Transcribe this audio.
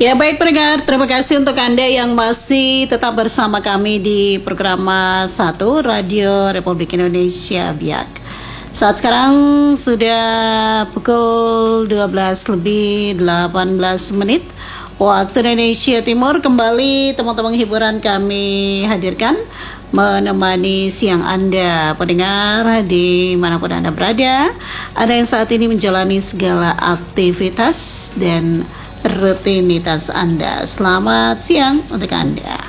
Ya baik pendengar, terima kasih untuk Anda yang masih tetap bersama kami di program 1 Radio Republik Indonesia Biak. Saat sekarang sudah pukul 12:18 waktu Indonesia Timur. Kembali teman-teman hiburan kami hadirkan menemani siang Anda pendengar dimanapun Anda berada. Ada yang saat ini menjalani segala aktivitas dan rutinitas Anda. Selamat siang untuk Anda.